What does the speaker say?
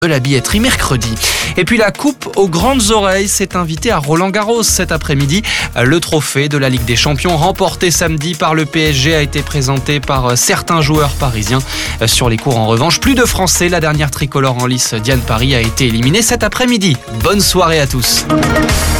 de la billetterie mercredi. Et puis la coupe aux grandes oreilles s'est invitée à Roland-Garros cet après-midi. Le trophée de la Ligue des Champions remporté samedi par le PSG a été présenté par certains joueurs parisiens. Sur les cours en revanche, plus de Français. La dernière tricolore en lice, Diane Paris, a été éliminée cet après-midi. Bonne soirée à tous.